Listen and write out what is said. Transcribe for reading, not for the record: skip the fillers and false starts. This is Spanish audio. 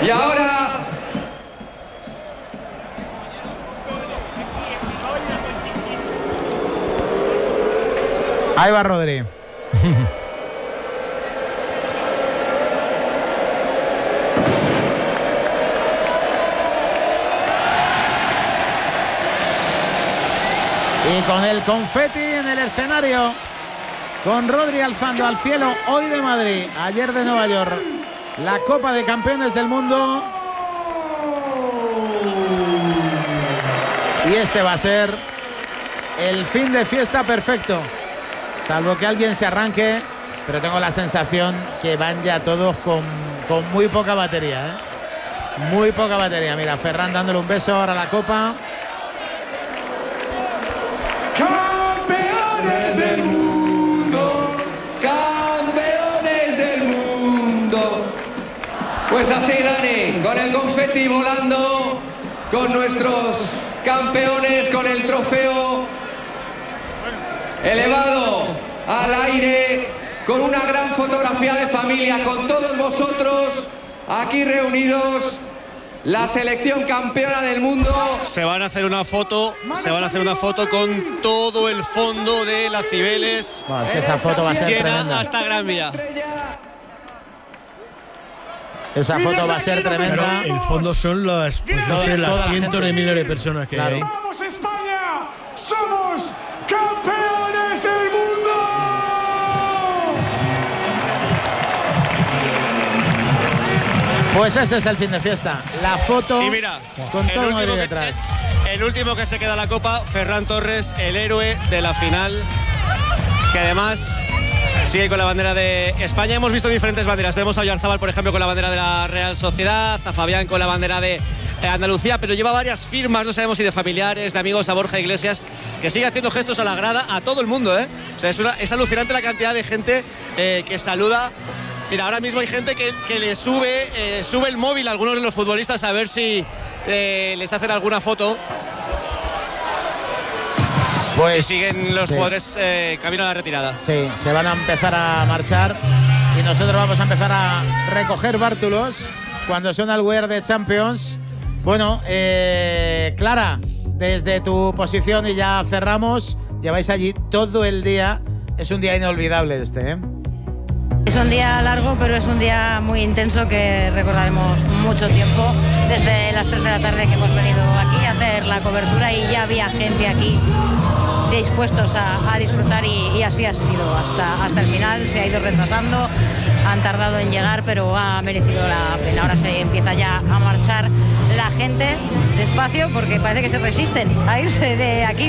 Y ahora... Ahí va Rodri. Y con el confeti en el escenario, con Rodri alzando al cielo hoy de Madrid, ayer de Nueva York, la Copa de Campeones del Mundo. Y este va a ser el fin de fiesta perfecto, salvo que alguien se arranque, pero tengo la sensación que van ya todos con muy poca batería, ¿eh? Muy poca batería. Mira, Ferran dándole un beso ahora a la copa. ¡Campeones del mundo! ¡Campeones del mundo! Pues así, Dani, con el confeti volando, con nuestros campeones, con el trofeo elevado al aire, con una gran fotografía de familia, con todos vosotros aquí reunidos, la selección campeona del mundo. Se van a hacer una foto con todo el fondo de las Cibeles. Bueno, es que esa foto va a ser tremenda. Hasta Gran Vía. Esa foto va a ser tremenda. Pero el fondo son las, pues no sé, las cientos de miles de personas que hay. ¡Vamos España! ¡Somos campeones del mundo! Pues ese es el fin de fiesta. La foto Y mira, con todo Madrid detrás. El último que se queda la copa, Ferran Torres, el héroe de la final, que además sigue con la bandera de España. Hemos visto diferentes banderas. Vemos a Oyarzábal, por ejemplo, con la bandera de la Real Sociedad, a Fabián con la bandera de Andalucía, pero lleva varias firmas, no sabemos si de familiares, de amigos, a Borja Iglesias, que sigue haciendo gestos a la grada, a todo el mundo, ¿eh? O sea, es alucinante la cantidad de gente que saluda. Mira, ahora mismo hay gente que le sube el móvil a algunos de los futbolistas a ver si les hacen alguna foto. Pues y siguen los jugadores camino a la retirada. Sí, se van a empezar a marchar y nosotros vamos a empezar a recoger bártulos cuando suena el We Are the Champions. Bueno, Clara, desde tu posición y ya cerramos, lleváis allí todo el día. Es un día inolvidable este, ¿eh? Es un día largo, pero es un día muy intenso que recordaremos mucho tiempo. Desde las 3 de la tarde que hemos venido aquí a hacer la cobertura y ya había gente aquí dispuestos a disfrutar y así ha sido hasta el final. Se ha ido retrasando, han tardado en llegar, pero ha merecido la pena. Ahora se empieza ya a marchar la gente despacio porque parece que se resisten a irse de aquí.